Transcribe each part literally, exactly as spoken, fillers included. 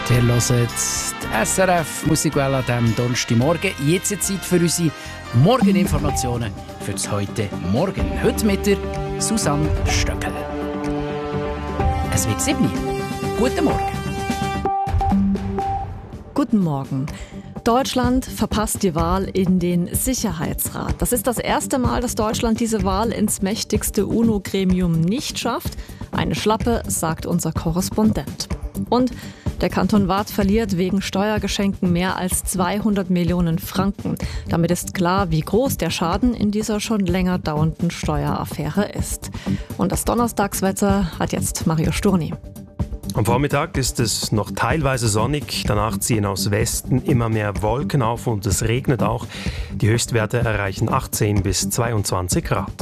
Ihr hört die S R F Musikwelle an diesem Donnerstagmorgen. Jetzt ist Zeit für unsere Morgeninformationen für das heute Morgen. Heute mit der Susanne Stöckel. Es wird sieben Uhr. Guten Morgen. Guten Morgen. Deutschland verpasst die Wahl in den Sicherheitsrat. Das ist das erste Mal, dass Deutschland diese Wahl ins mächtigste UNO-Gremium nicht schafft. Eine Schlappe, sagt unser Korrespondent. Und der Kanton Waadt verliert wegen Steuergeschenken mehr als zweihundert Millionen Franken. Damit ist klar, wie groß der Schaden in dieser schon länger dauernden Steueraffäre ist. Und das Donnerstagswetter hat jetzt Mario Sturni. Am Vormittag ist es noch teilweise sonnig, danach ziehen aus Westen immer mehr Wolken auf und es regnet auch. Die Höchstwerte erreichen achtzehn bis zweiundzwanzig Grad.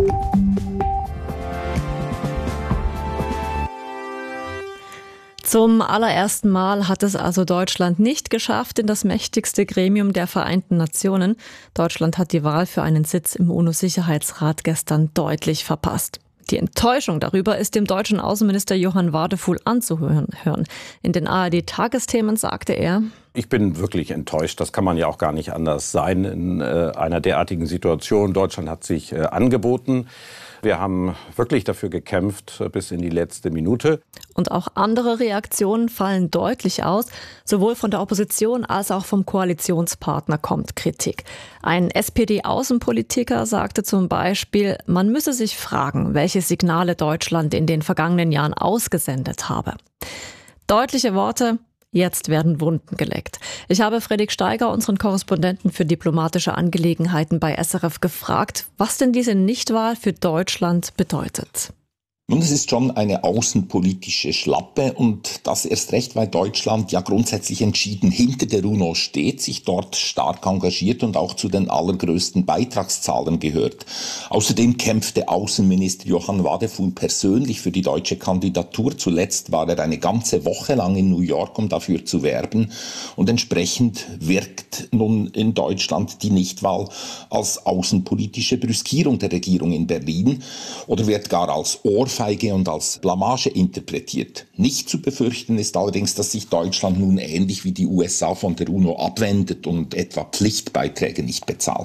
Zum allerersten Mal hat es also Deutschland nicht geschafft in das mächtigste Gremium der Vereinten Nationen. Deutschland hat die Wahl für einen Sitz im UNO-Sicherheitsrat gestern deutlich verpasst. Die Enttäuschung darüber ist dem deutschen Außenminister Johann Wadephul anzuhören. In den A R D-Tagesthemen sagte er: Ich bin wirklich enttäuscht. Das kann man ja auch gar nicht anders sein in äh, einer derartigen Situation. Deutschland hat sich äh, angeboten. Wir haben wirklich dafür gekämpft äh, bis in die letzte Minute. Und auch andere Reaktionen fallen deutlich aus. Sowohl von der Opposition als auch vom Koalitionspartner kommt Kritik. Ein S P D-Außenpolitiker sagte zum Beispiel, man müsse sich fragen, welche Signale Deutschland in den vergangenen Jahren ausgesendet habe. Deutliche Worte. Jetzt werden Wunden geleckt. Ich habe Fredrik Steiger, unseren Korrespondenten für diplomatische Angelegenheiten bei S R F, gefragt, was denn diese Nichtwahl für Deutschland bedeutet. Und es ist schon eine außenpolitische Schlappe und das erst recht, weil Deutschland ja grundsätzlich entschieden hinter der UNO steht, sich dort stark engagiert und auch zu den allergrößten Beitragszahlern gehört. Außerdem kämpfte Außenminister Johann Wadephul persönlich für die deutsche Kandidatur. Zuletzt war er eine ganze Woche lang in New York, um dafür zu werben. Und entsprechend wirkt nun in Deutschland die Nichtwahl als außenpolitische Brüskierung der Regierung in Berlin oder wird gar als Ohrfeige und als Blamage interpretiert. Nicht zu befürchten ist allerdings, dass sich Deutschland nun ähnlich wie die U S A von der UNO abwendet und etwa Pflichtbeiträge nicht bezahlt.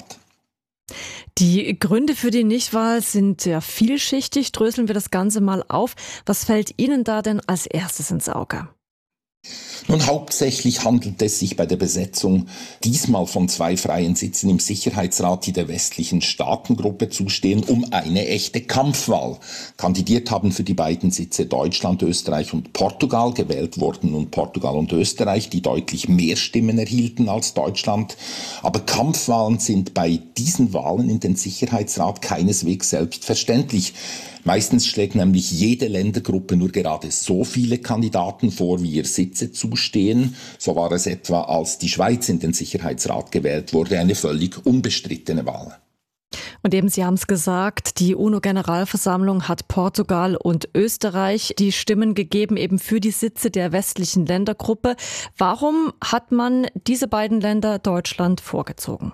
Die Gründe für die Nichtwahl sind ja vielschichtig. Dröseln wir das Ganze mal auf. Was fällt Ihnen da denn als erstes ins Auge? Nun, hauptsächlich handelt es sich bei der Besetzung diesmal von zwei freien Sitzen im Sicherheitsrat, die der westlichen Staatengruppe zustehen, um eine echte Kampfwahl. Kandidiert haben für die beiden Sitze Deutschland, Österreich und Portugal. Gewählt wurden nun Portugal und Österreich, die deutlich mehr Stimmen erhielten als Deutschland. Aber Kampfwahlen sind bei diesen Wahlen in den Sicherheitsrat keineswegs selbstverständlich. Meistens schlägt nämlich jede Ländergruppe nur gerade so viele Kandidaten vor, wie ihr Sitze zustehen. So war es etwa, als die Schweiz in den Sicherheitsrat gewählt wurde, eine völlig unbestrittene Wahl. Und eben, Sie haben es gesagt, die UNO-Generalversammlung hat Portugal und Österreich die Stimmen gegeben, eben für die Sitze der westlichen Ländergruppe. Warum hat man diese beiden Länder Deutschland vorgezogen?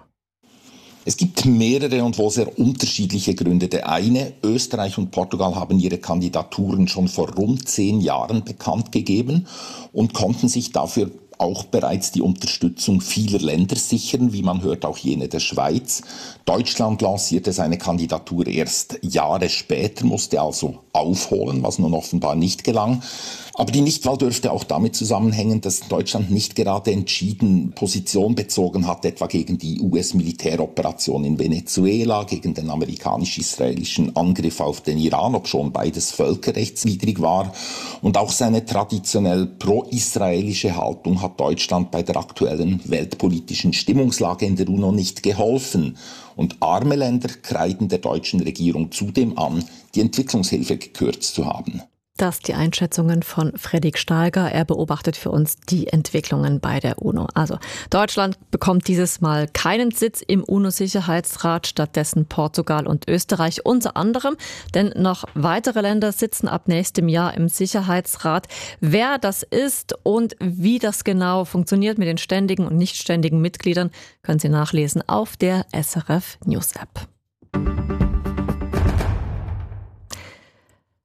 Es gibt mehrere und wohl sehr unterschiedliche Gründe. Der eine, Österreich und Portugal haben ihre Kandidaturen schon vor rund zehn Jahren bekannt gegeben und konnten sich dafür auch bereits die Unterstützung vieler Länder sichern, wie man hört, auch jene der Schweiz. Deutschland lancierte seine Kandidatur erst Jahre später, musste also aufholen, was nun offenbar nicht gelang. Aber die Nichtwahl dürfte auch damit zusammenhängen, dass Deutschland nicht gerade entschieden Position bezogen hat, etwa gegen die U S-Militäroperation in Venezuela, gegen den amerikanisch-israelischen Angriff auf den Iran, obschon beides völkerrechtswidrig war. Und auch seine traditionell pro-israelische Haltung hat Deutschland bei der aktuellen weltpolitischen Stimmungslage in der UNO nicht geholfen. Und arme Länder kreiden der deutschen Regierung zudem an, die Entwicklungshilfe gekürzt zu haben. Das die Einschätzungen von Fredrik Steiger. Er beobachtet für uns die Entwicklungen bei der UNO. Also Deutschland bekommt dieses Mal keinen Sitz im UNO-Sicherheitsrat, stattdessen Portugal und Österreich unter anderem. Denn noch weitere Länder sitzen ab nächstem Jahr im Sicherheitsrat. Wer das ist und wie das genau funktioniert mit den ständigen und nicht ständigen Mitgliedern, können Sie nachlesen auf der S R F News App.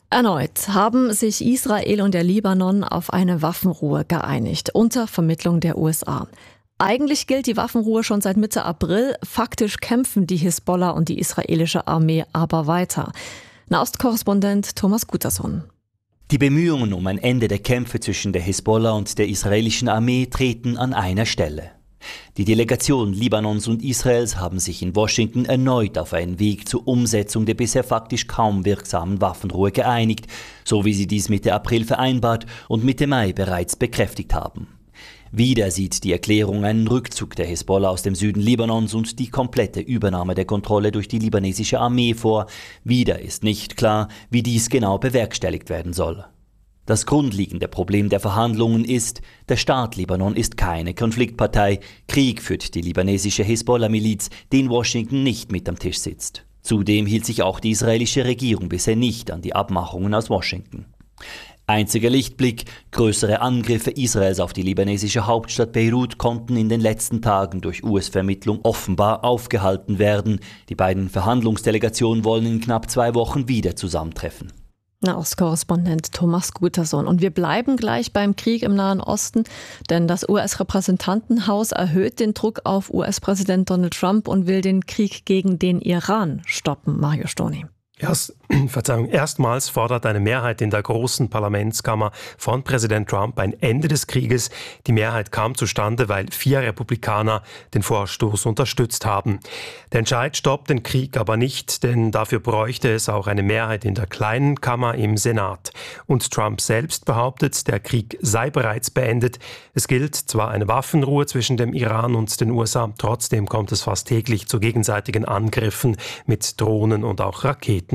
Erneut haben sich Israel und der Libanon auf eine Waffenruhe geeinigt, unter Vermittlung der U S A. Eigentlich gilt die Waffenruhe schon seit Mitte April, faktisch kämpfen die Hisbollah und die israelische Armee aber weiter. Nahostkorrespondent Thomas Guterson. Die Bemühungen um ein Ende der Kämpfe zwischen der Hisbollah und der israelischen Armee treten an einer Stelle. Die Delegation Libanons und Israels haben sich in Washington erneut auf einen Weg zur Umsetzung der bisher faktisch kaum wirksamen Waffenruhe geeinigt, so wie sie dies Mitte April vereinbart und Mitte Mai bereits bekräftigt haben. Wieder sieht die Erklärung einen Rückzug der Hisbollah aus dem Süden Libanons und die komplette Übernahme der Kontrolle durch die libanesische Armee vor. Wieder ist nicht klar, wie dies genau bewerkstelligt werden soll. Das grundlegende Problem der Verhandlungen ist, der Staat Libanon ist keine Konfliktpartei. Krieg führt die libanesische Hisbollah-Miliz, die in Washington nicht mit am Tisch sitzt. Zudem hielt sich auch die israelische Regierung bisher nicht an die Abmachungen aus Washington. Einziger Lichtblick: größere Angriffe Israels auf die libanesische Hauptstadt Beirut konnten in den letzten Tagen durch U S-Vermittlung offenbar aufgehalten werden. Die beiden Verhandlungsdelegationen wollen in knapp zwei Wochen wieder zusammentreffen. Nahostkorrespondent Thomas Guterson. Und wir bleiben gleich beim Krieg im Nahen Osten, denn das U S-Repräsentantenhaus erhöht den Druck auf U S-Präsident Donald Trump und will den Krieg gegen den Iran stoppen. Mario Stoney. Erst, Verzeihung, erstmals fordert eine Mehrheit in der großen Parlamentskammer von Präsident Trump ein Ende des Krieges. Die Mehrheit kam zustande, weil vier Republikaner den Vorstoß unterstützt haben. Der Entscheid stoppt den Krieg aber nicht, denn dafür bräuchte es auch eine Mehrheit in der kleinen Kammer im Senat. Und Trump selbst behauptet, der Krieg sei bereits beendet. Es gilt zwar eine Waffenruhe zwischen dem Iran und den U S A, trotzdem kommt es fast täglich zu gegenseitigen Angriffen mit Drohnen und auch Raketen.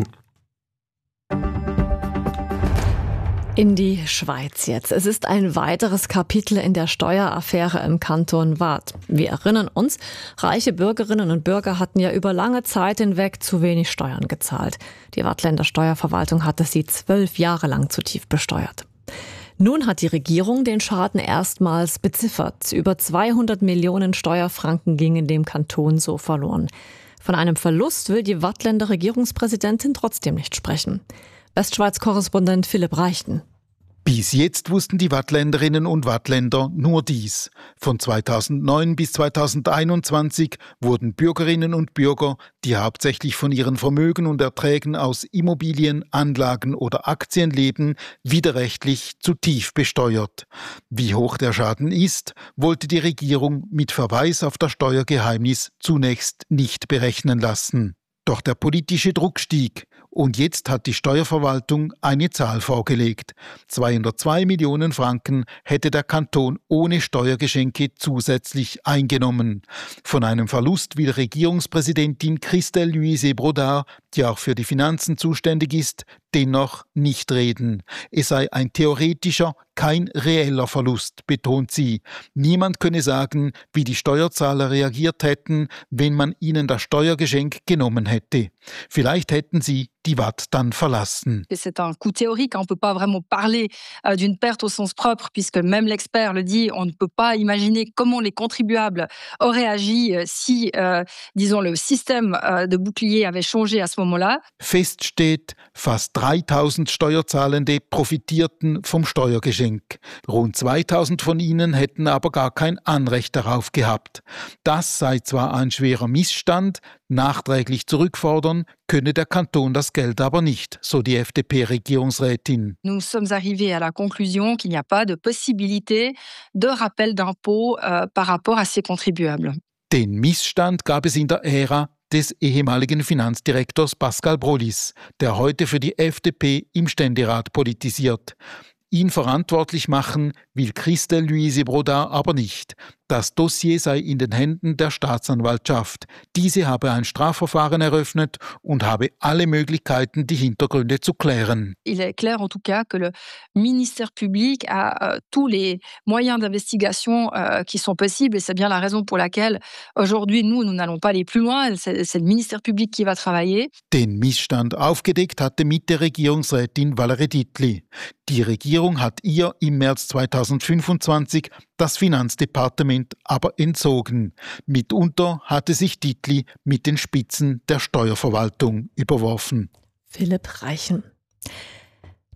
In die Schweiz jetzt. Es ist ein weiteres Kapitel in der Steueraffäre im Kanton Waadt. Wir erinnern uns, reiche Bürgerinnen und Bürger hatten ja über lange Zeit hinweg zu wenig Steuern gezahlt. Die Waadtländer Steuerverwaltung hatte sie zwölf Jahre lang zu tief besteuert. Nun hat die Regierung den Schaden erstmals beziffert. Über zweihundert Millionen Steuerfranken gingen dem Kanton so verloren. Von einem Verlust will die Waadtländer Regierungspräsidentin trotzdem nicht sprechen. Westschweiz-Korrespondent Philipp Reichten. Bis jetzt wussten die Waadtländerinnen und Waadtländer nur dies. Von zweitausendneun bis zweitausendeinundzwanzig wurden Bürgerinnen und Bürger, die hauptsächlich von ihren Vermögen und Erträgen aus Immobilien, Anlagen oder Aktien leben, widerrechtlich zu tief besteuert. Wie hoch der Schaden ist, wollte die Regierung mit Verweis auf das Steuergeheimnis zunächst nicht berechnen lassen. Doch der politische Druck stieg. Und jetzt hat die Steuerverwaltung eine Zahl vorgelegt. zweihundertzwei Millionen Franken hätte der Kanton ohne Steuergeschenke zusätzlich eingenommen. Von einem Verlust will Regierungspräsidentin Christelle Louise Brodard, die auch für die Finanzen zuständig ist, dennoch nicht reden. Es sei ein theoretischer, kein reeller Verlust, betont sie. Niemand könne sagen, wie die Steuerzahler reagiert hätten, wenn man ihnen das Steuergeschenk genommen hätte. Vielleicht hätten sie die Waadt dann verlassen. C'est un coup théorique, on ne peut pas vraiment parler euh, d'une perte au sens propre, puisque même l'expert le dit, on ne peut pas imaginer comment les contribuables auraient agi euh, si, euh, disons, le système euh, de bouclier avait changé à ce moment-là. Fest steht, fast dreitausend Steuerzahlende profitierten vom Steuergeschenk. Rund zweitausend von ihnen hätten aber gar kein Anrecht darauf gehabt. Das sei zwar ein schwerer Missstand, nachträglich zurückfordern könne der Kanton das Geld aber nicht, so die F D P-Regierungsrätin. Nous sommes arrivés à la conclusion qu'il n'y a pas de possibilité de rappel d'impôt euh, par rapport à ces contribuables. Den Missstand gab es in der Ära des ehemaligen Finanzdirektors Pascal Brollis, der heute für die F D P im Ständerat politisiert. Ihn verantwortlich machen will Christelle Louise Brodard aber nicht. Das Dossier sei in den Händen der Staatsanwaltschaft. Diese habe ein Strafverfahren eröffnet und habe alle Möglichkeiten, die Hintergründe zu klären. Il est clair en tout cas que le ministère public a euh, tous les moyens d'investigation euh, qui sont possibles et c'est bien la raison pour laquelle aujourd'hui nous, nous n'allons pas aller plus loin. C'est, c'est le ministère public qui va travailler. Den Missstand aufgedeckt hatte Mitte-Regierungsrätin Valerie Dietli. Die Regierung hat ihr im März zweitausendfünfundzwanzig das Finanzdepartement aber entzogen. Mitunter hatte sich Dietli mit den Spitzen der Steuerverwaltung überworfen. Philipp Reichen.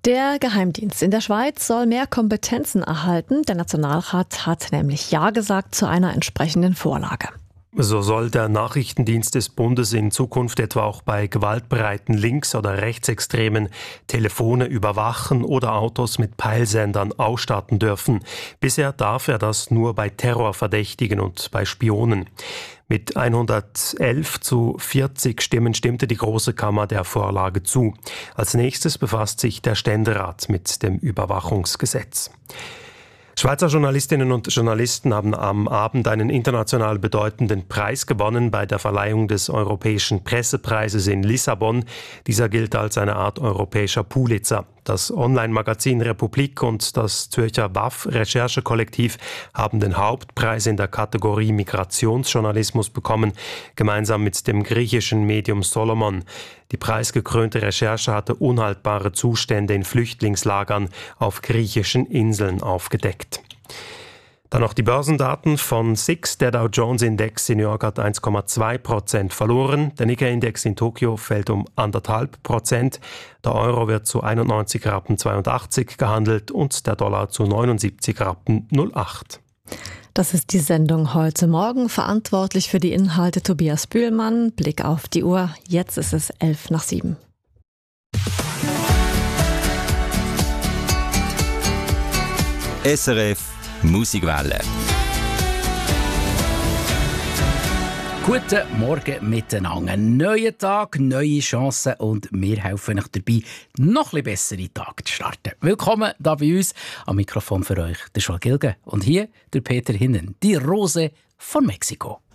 Der Geheimdienst in der Schweiz soll mehr Kompetenzen erhalten. Der Nationalrat hat nämlich Ja gesagt zu einer entsprechenden Vorlage. So soll der Nachrichtendienst des Bundes in Zukunft etwa auch bei gewaltbereiten Links- oder Rechtsextremen Telefone überwachen oder Autos mit Peilsendern ausstatten dürfen. Bisher darf er das nur bei Terrorverdächtigen und bei Spionen. Mit hundertelf zu vierzig Stimmen stimmte die Große Kammer der Vorlage zu. Als nächstes befasst sich der Ständerat mit dem Überwachungsgesetz. Schweizer Journalistinnen und Journalisten haben am Abend einen international bedeutenden Preis gewonnen bei der Verleihung des Europäischen Pressepreises in Lissabon. Dieser gilt als eine Art europäischer Pulitzer. Das Online-Magazin Republik und das Zürcher W A F-Recherchekollektiv haben den Hauptpreis in der Kategorie Migrationsjournalismus bekommen, gemeinsam mit dem griechischen Medium Solomon. Die preisgekrönte Recherche hatte unhaltbare Zustände in Flüchtlingslagern auf griechischen Inseln aufgedeckt. Dann noch die Börsendaten von S I X. Der Dow Jones Index in New York hat eins Komma zwei Prozent verloren. Der Nikkei-Index in Tokio fällt um eins Komma fünf Prozent. Der Euro wird zu einundneunzig Rappen zweiundachtzig gehandelt und der Dollar zu neunundsiebzig Rappen null acht. Das ist die Sendung heute Morgen. Verantwortlich für die Inhalte Tobias Bühlmann. Blick auf die Uhr. Jetzt ist es elf nach sieben. S R F Musikwelle. Guten Morgen miteinander. Ein neuer Tag, neue Chancen und wir helfen euch dabei, noch ein bisschen bessere Tage zu starten. Willkommen hier bei uns. Am Mikrofon für euch der Joel Gilgen und hier der Peter Hinnen, die Rose von Mexiko.